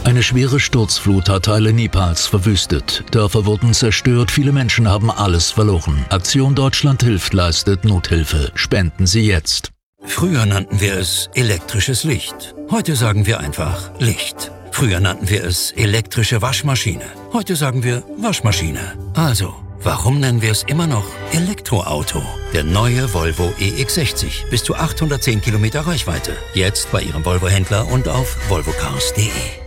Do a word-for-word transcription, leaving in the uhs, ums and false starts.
Eine schwere Sturzflut hat Teile Nepals verwüstet. Dörfer wurden zerstört, viele Menschen haben alles verloren. Aktion Deutschland hilft leistet Nothilfe. Spenden Sie jetzt. Früher nannten wir es elektrisches Licht. Heute sagen wir einfach Licht. Früher nannten wir es elektrische Waschmaschine. Heute sagen wir Waschmaschine. Also, warum nennen wir es immer noch Elektroauto? Der neue Volvo E X sechzig. Bis zu achthundertzehn Kilometer Reichweite. Jetzt bei Ihrem Volvo-Händler und auf volvo cars punkt de.